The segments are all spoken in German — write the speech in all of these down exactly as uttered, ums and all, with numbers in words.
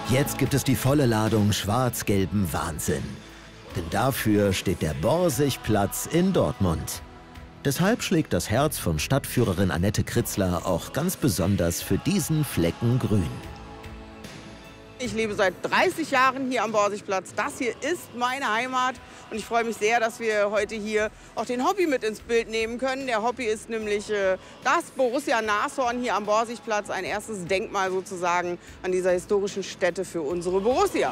Jetzt gibt es die volle Ladung schwarz-gelben Wahnsinn. Denn dafür steht der Borsigplatz in Dortmund. Deshalb schlägt das Herz von Stadtführerin Annette Kritzler auch ganz besonders für diesen Flecken Grün. Ich lebe seit dreißig Jahren hier am Borsigplatz. Das hier ist meine Heimat und ich freue mich sehr, dass wir heute hier auch den Hobby mit ins Bild nehmen können. Der Hobby ist nämlich äh, das Borussia Nashorn hier am Borsigplatz, ein erstes Denkmal sozusagen an dieser historischen Stätte für unsere Borussia.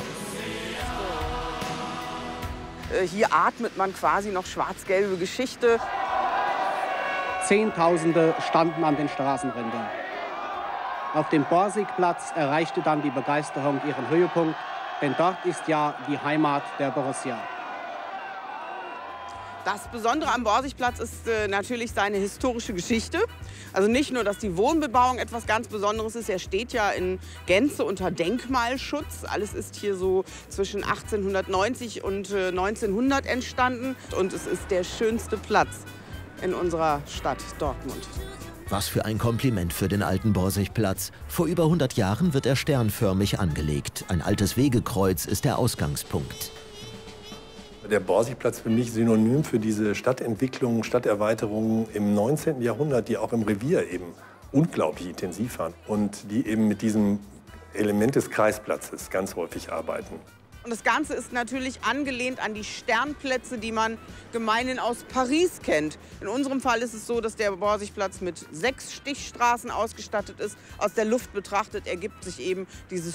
Äh, hier atmet man quasi noch schwarz-gelbe Geschichte. Zehntausende standen an den Straßenrändern. Auf dem Borsigplatz erreichte dann die Begeisterung ihren Höhepunkt, denn dort ist ja die Heimat der Borussia. Das Besondere am Borsigplatz ist äh, natürlich seine historische Geschichte. Also nicht nur, dass die Wohnbebauung etwas ganz Besonderes ist, er steht ja in Gänze unter Denkmalschutz. Alles ist hier so zwischen achtzehnhundertneunzig und äh, neunzehnhundert entstanden. Und es ist der schönste Platz in unserer Stadt Dortmund. Was für ein Kompliment für den alten Borsigplatz. Vor über hundert Jahren wird er sternförmig angelegt. Ein altes Wegekreuz ist der Ausgangspunkt. Der Borsigplatz für mich synonym für diese Stadtentwicklung, Stadterweiterungen im neunzehnten Jahrhundert, die auch im Revier eben unglaublich intensiv waren und die eben mit diesem Element des Kreisplatzes ganz häufig arbeiten. Und das Ganze ist natürlich angelehnt an die Sternplätze, die man gemeinhin aus Paris kennt. In unserem Fall ist es so, dass der Borsigplatz mit sechs Stichstraßen ausgestattet ist. Aus der Luft betrachtet ergibt sich eben dieses